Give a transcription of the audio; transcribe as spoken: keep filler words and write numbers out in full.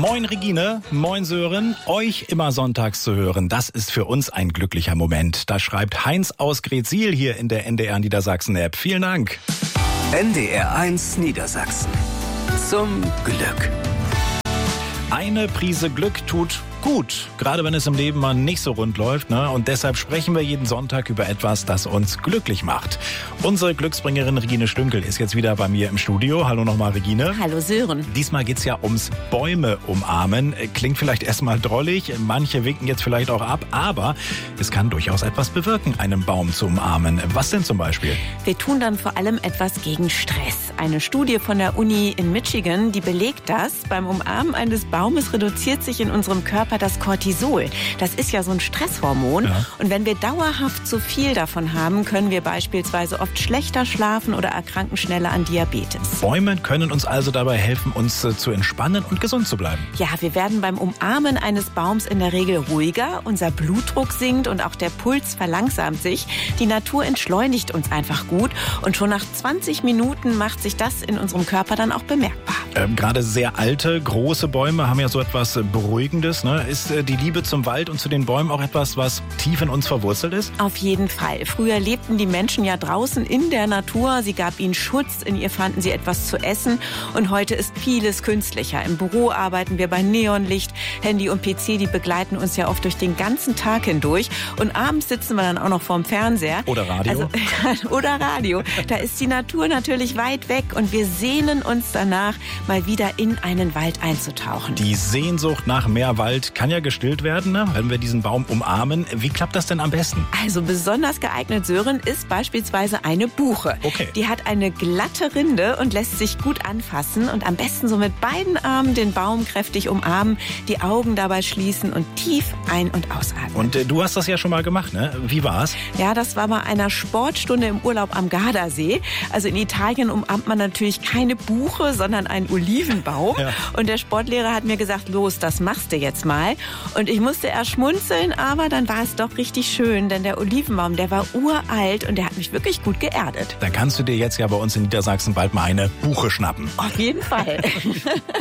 Moin Regine, moin Sören, euch immer sonntags zu hören, das ist für uns ein glücklicher Moment. Das schreibt Heinz aus Gretzil hier in der N D R Niedersachsen-App. Vielen Dank. N D R eins Niedersachsen. Zum Glück. Eine Prise Glück tut gut, gerade wenn es im Leben mal nicht so rund läuft, ne? Und deshalb sprechen wir jeden Sonntag über etwas, das uns glücklich macht. Unsere Glücksbringerin Regine Stünkel ist jetzt wieder bei mir im Studio. Hallo nochmal, Regine. Hallo Sören. Diesmal geht's ja ums Bäume umarmen. Klingt vielleicht erstmal drollig, manche winken jetzt vielleicht auch ab, aber es kann durchaus etwas bewirken, einen Baum zu umarmen. Was denn zum Beispiel? Wir tun dann vor allem etwas gegen Stress. Eine Studie von der Uni in Michigan, die belegt das. Beim Umarmen eines Baumes reduziert sich in unserem Körper das Cortisol. Das ist ja so ein Stresshormon. Ja. Und wenn wir dauerhaft zu viel davon haben, können wir beispielsweise oft schlechter schlafen oder erkranken schneller an Diabetes. Bäume können uns also dabei helfen, uns äh, zu entspannen und gesund zu bleiben. Ja, wir werden beim Umarmen eines Baums in der Regel ruhiger, unser Blutdruck sinkt und auch der Puls verlangsamt sich. Die Natur entschleunigt uns einfach gut und schon nach zwanzig Minuten macht sich das in unserem Körper dann auch bemerkbar. Ähm, gerade sehr alte, große Bäume haben ja so etwas äh, Beruhigendes, ne? Ist äh, die Liebe zum Wald und zu den Bäumen auch etwas, was tief in uns verwurzelt ist? Auf jeden Fall. Früher lebten die Menschen ja draußen in der Natur. Sie gab ihnen Schutz, in ihr fanden sie etwas zu essen. Und heute ist vieles künstlicher. Im Büro arbeiten wir bei Neonlicht. Handy und P C, die begleiten uns ja oft durch den ganzen Tag hindurch. Und abends sitzen wir dann auch noch vorm Fernseher. Oder Radio. Also, oder Radio. Da ist die Natur natürlich weit weg und wir sehnen uns danach, mal wieder in einen Wald einzutauchen. Die Sehnsucht nach mehr Wald kann ja gestillt werden, ne? Wenn wir diesen Baum umarmen. Wie klappt das denn am besten? Also besonders geeignet, Sören, ist beispielsweise eine Buche. Okay. Die hat eine glatte Rinde und lässt sich gut anfassen und am besten so mit beiden Armen den Baum kräftig umarmen, die Augen dabei schließen und tief ein- und ausatmen. Und äh, du hast das ja schon mal gemacht, ne? Wie war's? Ja, das war bei einer Sportstunde im Urlaub am Gardasee. Also in Italien umarmt man natürlich keine Buche, sondern einen Olivenbaum. Ja. Und der Sportlehrer hat mir gesagt, los, das machst du jetzt mal. Und ich musste erst schmunzeln, aber dann war es doch richtig schön, denn der Olivenbaum, der war uralt und der hat mich wirklich gut geerdet. Da kannst du dir jetzt ja bei uns in Niedersachsen bald mal eine Buche schnappen. Auf jeden Fall.